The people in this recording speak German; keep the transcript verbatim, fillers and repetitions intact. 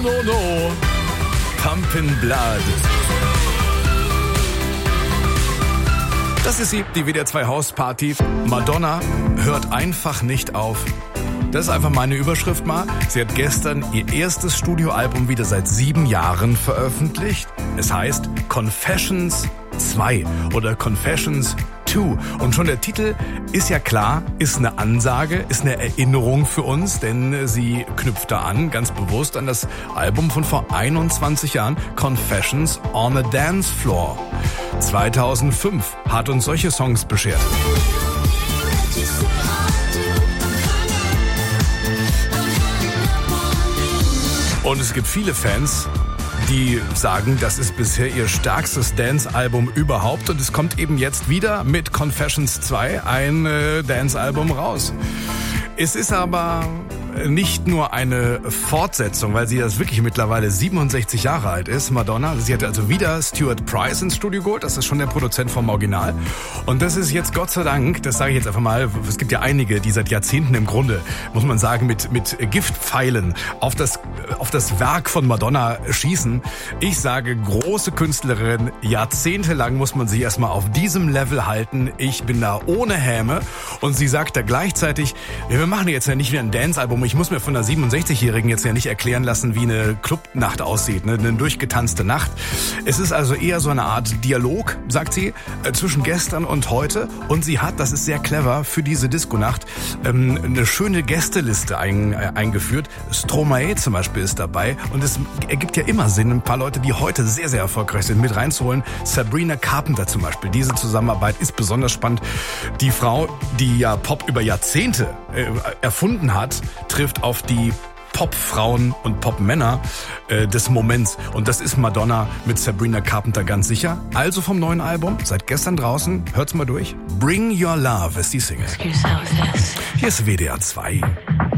no, no. Pumpin' Blood. Das ist sie, die W D R zwei Hausparty. Madonna hört einfach nicht auf. Das ist einfach meine Überschrift mal. Sie hat gestern ihr erstes Studioalbum wieder seit sieben Jahren veröffentlicht. Es heißt Confessions zwei oder Confessions zwei. Und schon der Titel ist ja klar, ist eine Ansage, ist eine Erinnerung für uns, denn sie knüpft da an, ganz bewusst an das Album von vor einundzwanzig Jahren, Confessions on a Dance Floor. zweitausendfünf hat uns solche Songs beschert. Und es gibt viele Fans, die sagen, das ist bisher ihr stärkstes Dance-Album überhaupt. Und es kommt eben jetzt wieder mit Confessions zwei ein äh, Dance-Album raus. Es ist aber nicht nur eine Fortsetzung, weil sie das wirklich mittlerweile siebenundsechzig Jahre alt ist, Madonna. Sie hat also wieder Stuart Price ins Studio geholt. Das ist schon der Produzent vom Original. Und das ist jetzt Gott sei Dank, das sage ich jetzt einfach mal, es gibt ja einige, die seit Jahrzehnten im Grunde, muss man sagen, mit mit Giftpfeilen auf das auf das Werk von Madonna schießen. Ich sage, große Künstlerin, jahrzehntelang muss man sich erstmal auf diesem Level halten. Ich bin da ohne Häme. Und sie sagt da gleichzeitig, wir machen jetzt ja nicht wieder ein Dance-Album. Ich muss mir von einer siebenundsechzigjährigen jetzt ja nicht erklären lassen, wie eine Clubnacht aussieht, ne? Eine durchgetanzte Nacht. Es ist also eher so eine Art Dialog, sagt sie, äh, zwischen gestern und heute. Und sie hat, das ist sehr clever, für diese Disco-Nacht ähm, eine schöne Gästeliste ein, äh, eingeführt. Stromae zum Beispiel ist dabei. Und es ergibt ja immer Sinn, ein paar Leute, die heute sehr, sehr erfolgreich sind, mit reinzuholen. Sabrina Carpenter zum Beispiel. Diese Zusammenarbeit ist besonders spannend. Die Frau, die ja Pop über Jahrzehnte äh, erfunden hat, trifft auf die Popfrauen und Popmänner äh, des Moments. Und das ist Madonna mit Sabrina Carpenter ganz sicher. Also vom neuen Album, seit gestern draußen, hört's mal durch. Bring Your Love ist die Single. Hier ist W D R zwei.